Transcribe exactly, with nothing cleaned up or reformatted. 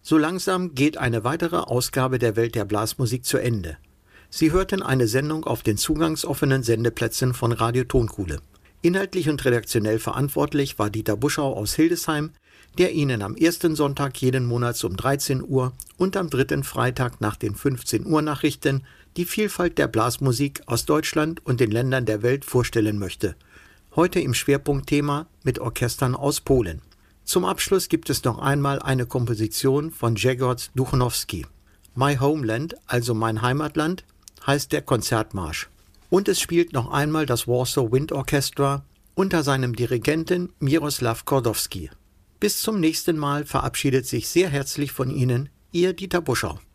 So langsam geht eine weitere Ausgabe der Welt der Blasmusik zu Ende. Sie hörten eine Sendung auf den zugangsoffenen Sendeplätzen von Radio Tonkuhle. Inhaltlich und redaktionell verantwortlich war Dieter Buschau aus Hildesheim, der Ihnen am ersten Sonntag jeden Monats um dreizehn Uhr und am dritten Freitag nach den fünfzehn Uhr Nachrichten die Vielfalt der Blasmusik aus Deutschland und den Ländern der Welt vorstellen möchte. Heute im Schwerpunktthema mit Orchestern aus Polen. Zum Abschluss gibt es noch einmal eine Komposition von Grzegorz Duchnowski. My Homeland, also mein Heimatland, heißt der Konzertmarsch. Und es spielt noch einmal das Warsaw Wind Orchestra unter seinem Dirigenten Miroslav Kordowski. Bis zum nächsten Mal verabschiedet sich sehr herzlich von Ihnen, Ihr Dieter Buschau.